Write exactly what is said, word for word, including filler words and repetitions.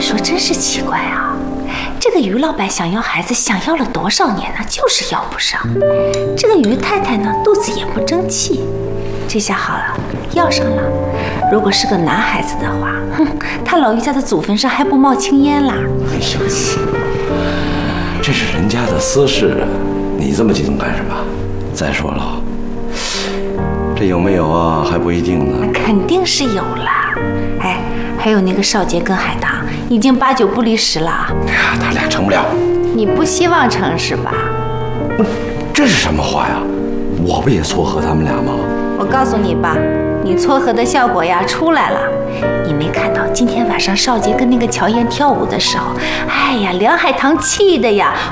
说真是奇怪啊，这个于老板想要孩子，想要了多少年呢，就是要不上。这个于太太呢，肚子也不争气，这下好了，要上了。如果是个男孩子的话，哼，他老于家的祖坟上还不冒青烟啦。 哎呦，这是人家的私事，你这么激动干什么？再说了，这有没有啊，还不一定呢。 肯定是有啦。哎，还有那个少杰跟海棠，已经八九不离十了。 哎呀，他俩成不了。 你不希望成是吧？ 这是什么话呀？我不也撮合他们俩吗？ 我告诉你吧，你撮合的效果呀出来了。你没看到今天晚上少杰跟那个乔燕跳舞的时候，哎呀，梁海棠气的呀，